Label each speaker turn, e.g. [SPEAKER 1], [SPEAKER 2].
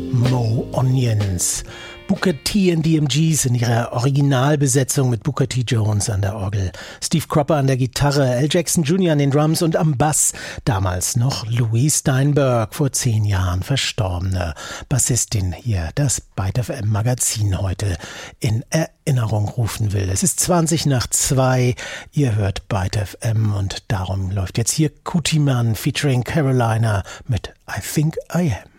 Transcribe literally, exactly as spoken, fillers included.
[SPEAKER 1] Mo Onions. Booker T and D M Gs in ihrer Originalbesetzung mit Booker T. Jones an der Orgel, Steve Cropper an der Gitarre, Al Jackson Junior an den Drums und am Bass damals noch Louis Steinberg, vor zehn Jahren verstorbene Bassistin, hier das Byte F M Magazin heute in Erinnerung rufen will. Es ist zwanzig nach zwei, ihr hört Byte F M und darum läuft jetzt hier Kutiman featuring Carolina mit I Think I Am.